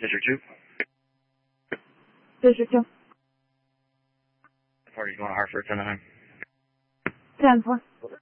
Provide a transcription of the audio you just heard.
District 2. District 2. Party's going to Hartford 10-9. 10-4.